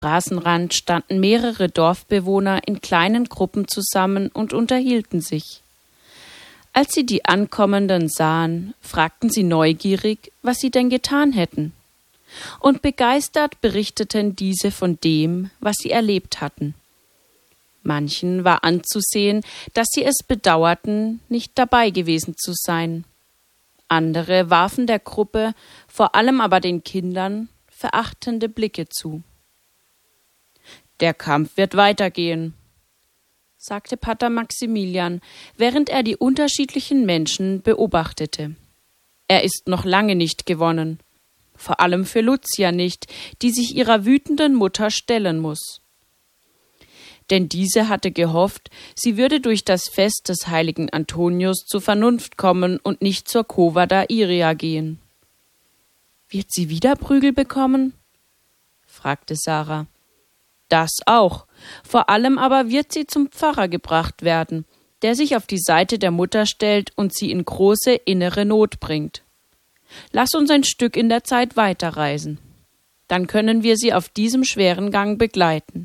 Straßenrand standen mehrere Dorfbewohner in kleinen Gruppen zusammen und unterhielten sich. Als sie die Ankommenden sahen, fragten sie neugierig, was sie denn getan hätten. Und begeistert berichteten diese von dem, was sie erlebt hatten. Manchen war anzusehen, dass sie es bedauerten, nicht dabei gewesen zu sein. Andere warfen der Gruppe, vor allem aber den Kindern, verachtende Blicke zu. »Der Kampf wird weitergehen«, sagte Pater Maximilian, während er die unterschiedlichen Menschen beobachtete. »Er ist noch lange nicht gewonnen. Vor allem für Lucia nicht, die sich ihrer wütenden Mutter stellen muss. Denn diese hatte gehofft, sie würde durch das Fest des heiligen Antonius zur Vernunft kommen und nicht zur Cova da Iria gehen.« »Wird sie wieder Prügel bekommen?« fragte Sarah. »Das auch. Vor allem aber wird sie zum Pfarrer gebracht werden, der sich auf die Seite der Mutter stellt und sie in große innere Not bringt. Lass uns ein Stück in der Zeit weiterreisen. Dann können wir sie auf diesem schweren Gang begleiten.«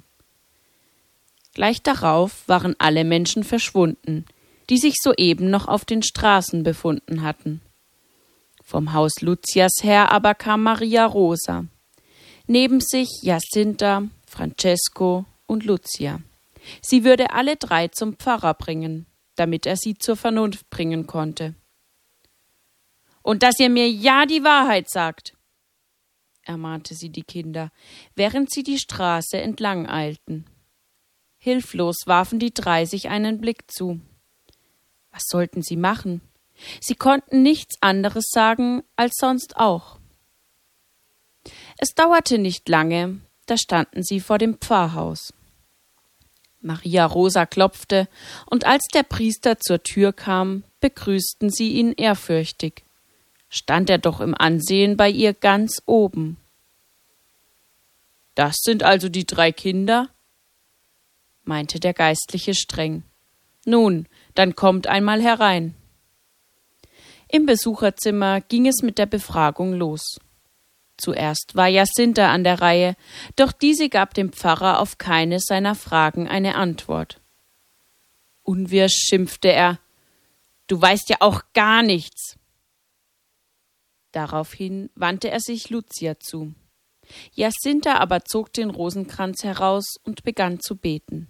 Gleich darauf waren alle Menschen verschwunden, die sich soeben noch auf den Straßen befunden hatten. Vom Haus Lucias her aber kam Maria Rosa. Neben sich Jacinta, Francesco und Lucia. Sie würde alle drei zum Pfarrer bringen, damit er sie zur Vernunft bringen konnte. »Und dass ihr mir ja die Wahrheit sagt«, ermahnte sie die Kinder, während sie die Straße entlang eilten. Hilflos warfen die drei sich einen Blick zu. Was sollten sie machen? Sie konnten nichts anderes sagen als sonst auch. Es dauerte nicht lange, da standen sie vor dem Pfarrhaus. Maria Rosa klopfte, und als der Priester zur Tür kam, begrüßten sie ihn ehrfürchtig. Stand er doch im Ansehen bei ihr ganz oben. »Das sind also die 3 Kinder?« meinte der Geistliche streng. »Nun, dann kommt einmal herein.« Im Besucherzimmer ging es mit der Befragung los. Zuerst war Jacinta an der Reihe, doch diese gab dem Pfarrer auf keine seiner Fragen eine Antwort. Unwirsch schimpfte er: »Du weißt ja auch gar nichts!« Daraufhin wandte er sich Lucia zu. Jacinta aber zog den Rosenkranz heraus und begann zu beten.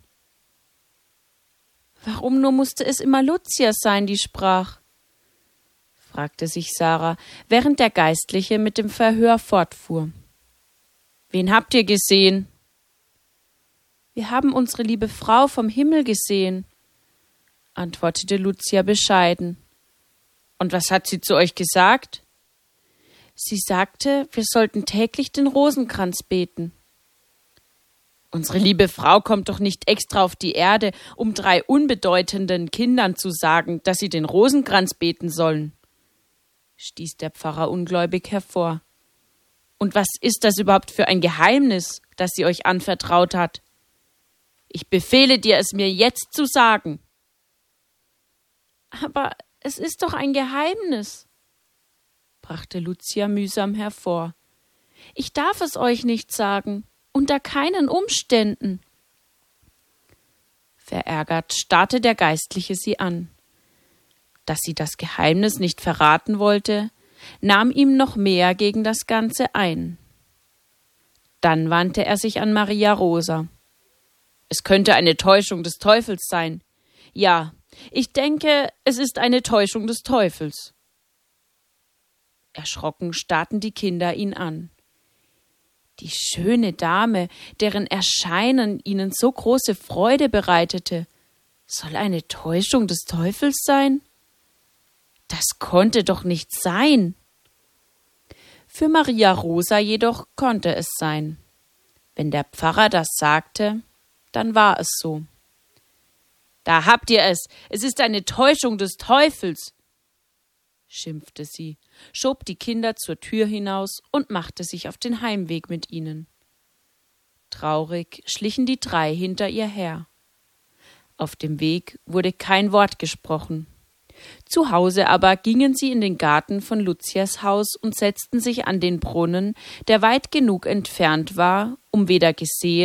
»Warum nur musste es immer Lucia sein, die sprach?« fragte sich Sarah, während der Geistliche mit dem Verhör fortfuhr. »Wen habt ihr gesehen?« »Wir haben unsere liebe Frau vom Himmel gesehen«, antwortete Lucia bescheiden. »Und was hat sie zu euch gesagt?« »Sie sagte, wir sollten täglich den Rosenkranz beten.« »Unsere liebe Frau kommt doch nicht extra auf die Erde, um 3 unbedeutenden Kindern zu sagen, dass sie den Rosenkranz beten sollen«, stieß der Pfarrer ungläubig hervor. »Und was ist das überhaupt für ein Geheimnis, das sie euch anvertraut hat? Ich befehle dir, es mir jetzt zu sagen.« »Aber es ist doch ein Geheimnis«, brachte Lucia mühsam hervor. »Ich darf es euch nicht sagen, unter keinen Umständen.« Verärgert starrte der Geistliche sie an. Dass sie das Geheimnis nicht verraten wollte, nahm ihm noch mehr gegen das Ganze ein. Dann wandte er sich an Maria Rosa. »Es könnte eine Täuschung des Teufels sein. Ja, ich denke, es ist eine Täuschung des Teufels.« Erschrocken starrten die Kinder ihn an. Die schöne Dame, deren Erscheinen ihnen so große Freude bereitete, soll eine Täuschung des Teufels sein? Das konnte doch nicht sein. Für Maria Rosa jedoch konnte es sein. Wenn der Pfarrer das sagte, dann war es so. »Da habt ihr es! Es ist eine Täuschung des Teufels!« schimpfte sie, schob die Kinder zur Tür hinaus und machte sich auf den Heimweg mit ihnen. Traurig schlichen die 3 hinter ihr her. Auf dem Weg wurde kein Wort gesprochen. Zu Hause aber gingen sie in den Garten von Luzias Haus und setzten sich an den Brunnen, der weit genug entfernt war, um weder gesehen